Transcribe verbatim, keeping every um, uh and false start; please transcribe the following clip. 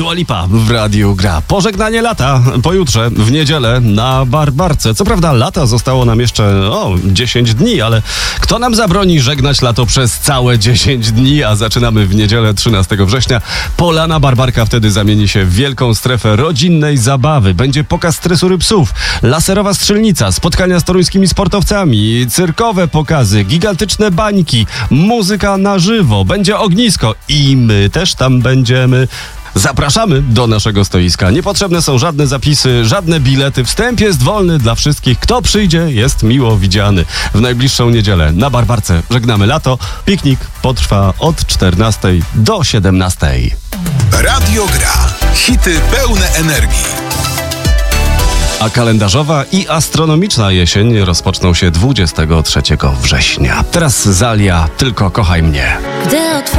Dua Lipa w Radiu Gra. Pożegnanie lata pojutrze, w niedzielę na Barbarce. Co prawda lata zostało nam jeszcze o, dziesięć dni, ale kto nam zabroni żegnać lato przez całe dziesięć dni, a zaczynamy w niedzielę trzynastego września. Polana Barbarka wtedy zamieni się w wielką strefę rodzinnej zabawy. Będzie pokaz stresury psów, laserowa strzelnica, spotkania z toruńskimi sportowcami, cyrkowe pokazy, gigantyczne bańki, muzyka na żywo, będzie ognisko i my też tam będziemy. Zapraszamy do naszego stoiska. Niepotrzebne są żadne zapisy, żadne bilety. Wstęp jest wolny dla wszystkich. Kto przyjdzie, jest miło widziany. W najbliższą niedzielę na Barbarce żegnamy lato. Piknik potrwa od czternastej do siedemnastej. Radio Gra. Hity pełne energii. A kalendarzowa i astronomiczna jesień rozpoczną się dwudziestego trzeciego września. Teraz Zalia, Tylko kochaj mnie.